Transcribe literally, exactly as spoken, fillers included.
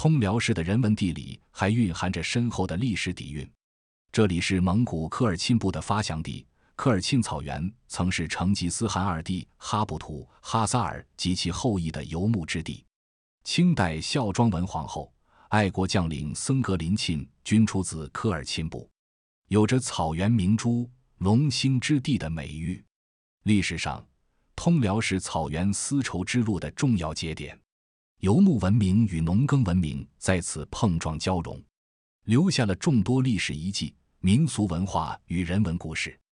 通辽市的人文地理还蕴含着深厚的历史底蕴。这里是蒙古科尔沁部的发祥地，科尔沁草原曾是成吉思汗二弟哈布图、哈萨尔及其后裔的游牧之地。清代孝庄文皇后、爱国将领僧格林沁均出自科尔沁部，有着草原明珠、龙兴之地的美誉。历史上，通辽是草原丝绸之路的重要节点，游牧文明与农耕文明在此碰撞交融，留下了众多历史遗迹、民俗文化与人文故事。